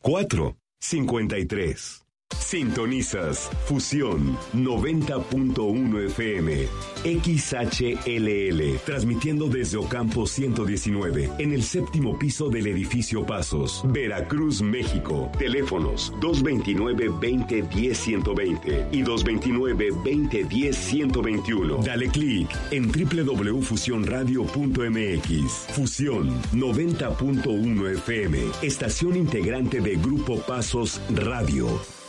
453. Sintonizas Fusión 90.1 FM, XHLL, transmitiendo desde Ocampo 119, en el séptimo piso del edificio Pasos, Veracruz, México. Teléfonos 229-2010-120 y 229-2010-121. Dale clic en www.fusionradio.mx. Fusión 90.1 FM, estación integrante de Grupo Pasos Radio.